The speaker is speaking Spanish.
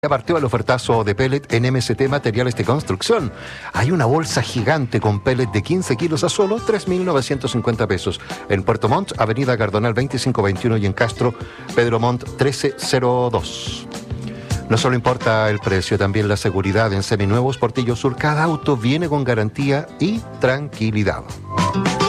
Ya partió el ofertazo de pellet en MST Materiales de Construcción. Hay una bolsa gigante con pellet de 15 kilos a solo 3.950 pesos. En Puerto Montt, Avenida Cardonal 2521 y en Castro, Pedro Montt 1302. No solo importa el precio, también la seguridad. En Seminuevos Portillo Sur, cada auto viene con garantía y tranquilidad.